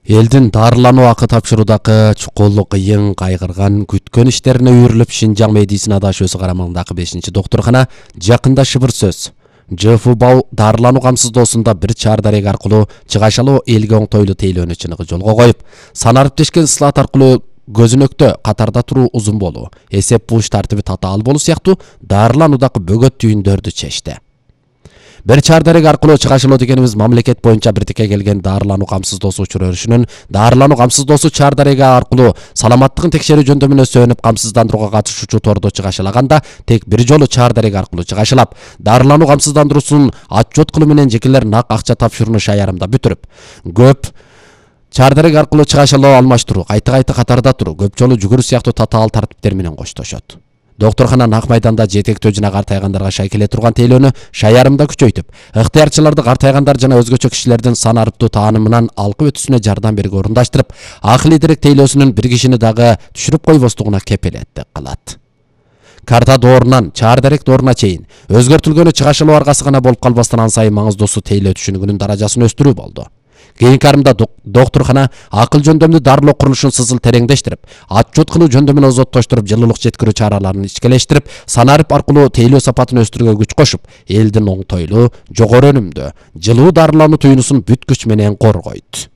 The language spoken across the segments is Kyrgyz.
Элдин дарылануу акы тапшыруудагы чукулу кыйын кайгырган күткөн иштерине үйрүлүп Шинжаң медицина дашөөсү карамагындагы 5-доктуркана жакында шыбыр сөз ЖФБау дарылануу камсыздоосунда бир чаар дарек аркылуу чыгашалуу элге оңтойлуу тейлөөнү чыныгы жолго коюп, санариптешкен ысылат аркылуу көзүнөктө катарда туруу узун болуу, эсеп буш тартиби татаал болуу сыяктуу дарылануудагы бөгөт түйүндөрдү чечти. Бир чаар дарек аркылуу чыгашылоо дегенибиз мамлекет боюнча бирдикке келген дарылануу камсыздоосу учур өрүшүнүн дарылануу камсыздоосу чаар дареги аркылуу саламаттыгын текшерүү жөндөмүнө сөнүп камсыздандырууга катышуучу тордо чыгашалаганда тек бир жолу чаар дареги аркылуу чыгашалап, дарылануу камсыздандыруусун отчет кылуу менен жекелер нак акча тапшырууну шаярымда бүтүрүп, көп чаар дарек аркылуу чыгашалоо алмаштыруу, кайта катарда туруу, көп жолу жүгүрүү сыяктуу татаал тартиптер менен коштошот. Доктурхана нак майданда жетектөө жана картайгандарга шайкеле турган тейлөөнү шаярымда күчөйтүп, ыктыярчыларды картайгандар жана өзгөчө кишилердин сан арыптуу таанымынан алкып өтүүсүнө жардам берүүгө орундаштырып, акыл идирек тейлөөсүнүн бир кишини дагы түшүрүп койбостугуна кепилеттик кылат. Карта доорунан чаар дарек дооруна чейин өзгөртүлгөнү чыгашылоо аргасы гана болуп калбастан ан сайын маңыздуусу тейлөө түшүнүгүнүн даражасын өстүрүү болду. Кийинки арымда доктурхана акыл жөндөмдүү дарылоо курулушун сызыл тереңдештирип, отчет кылуу жөндөмүн озоттоштуруп, жылуулук жеткирүү чараларын ичкелештирип, санарып аркылуу тейлөө сапатын өстүрүүгө күч кошуп, элдин оңтойлуу, жогору өнүмдүү, жылуу дарылануу туюнусун бүт күч менен коргойт.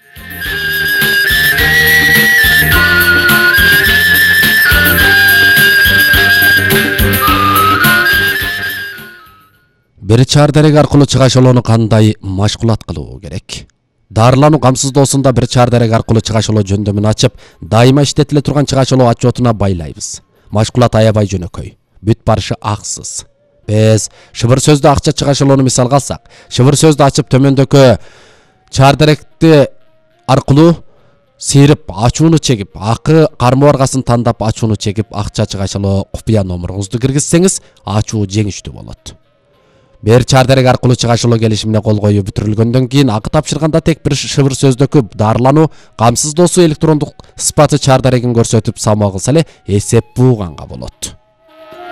Бир чаар дарек аркылуу чыгашалоону кандай машкулат кылуу керек? Дарылануу камсыздоосунда бир чаар дарек аркылуу чыгашалоо жөндөмүн ачып, дайыма иштетиле турган чыгашалоо отчетуна байлайбыз. Машкулат аябай жөнөкөй, бүт барышы аксыз. Биз шыбыр сөздө акча чыгашалоону мисалга алсак, шыбыр сөздү ачып төмөндөгү чаар даректи аркылуу сейрип ачууну чегип, акы кармоо аргасын тандап ачууну чегип, акча чыгашалоо купуя номуруңузду киргизсеңиз, ачуу жеңиштүү болот. Бир чаар дарек аркылуу чыгашалоо келишимине кол коюу бүтүрүлгөндөн кийин акы тапшырганда тек бир шыбыр сөздөгү дарылануу камсыздоосу электрондук сыпаты чаар дарегин көрсөтүп самоо кылса эле эсеп бууганга болот.